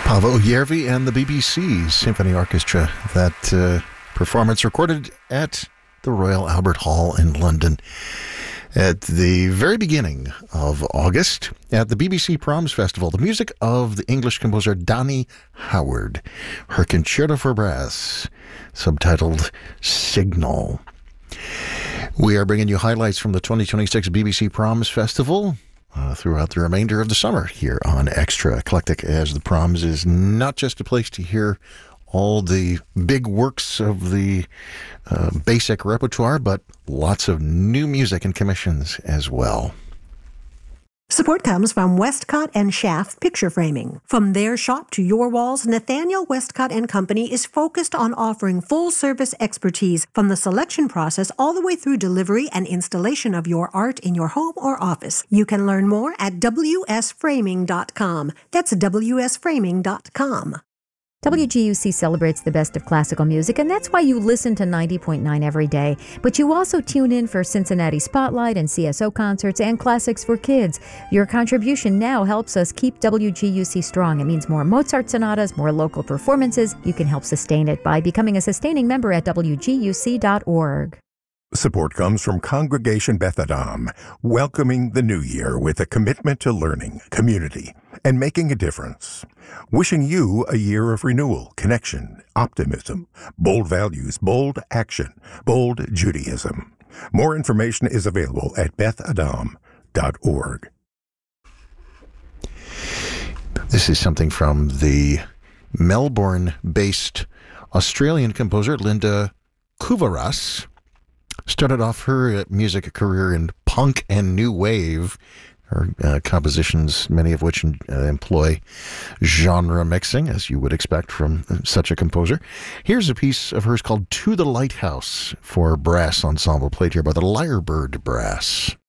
Paavo Järvi and the BBC Symphony Orchestra. That performance recorded at the Royal Albert Hall in London at the very beginning of August at the BBC Proms Festival. The music of the English composer Donny Howard, her Concerto for Brass, subtitled Signal. We are bringing you highlights from the 2026 BBC Proms Festival throughout the remainder of the summer here on Extra Eclectic, as the Proms is not just a place to hear all the big works of the basic repertoire, but lots of new music and commissions as well. Support comes from Westcott and Schaff Picture Framing. From their shop to your walls, Nathaniel Westcott and Company is focused on offering full-service expertise from the selection process all the way through delivery and installation of your art in your home or office. You can learn more at wsframing.com. That's wsframing.com. WGUC celebrates the best of classical music, and that's why you listen to 90.9 every day. But you also tune in for Cincinnati Spotlight and CSO concerts and classics for kids. Your contribution now helps us keep WGUC strong. It means more Mozart sonatas, more local performances. You can help sustain it by becoming a sustaining member at WGUC.org. Support comes from Congregation Beth Adam, welcoming the new year with a commitment to learning, community, and making a difference. Wishing you a year of renewal, connection, optimism, bold values, bold action, bold Judaism. More information is available at bethadam.org. This is something from the Melbourne-based Australian composer Linda Kuvaras. Started off her music career in punk and new wave. Her compositions, many of which employ genre mixing, as you would expect from such a composer. Here's a piece of hers called To the Lighthouse for brass ensemble, played here by the Lyrebird Brass.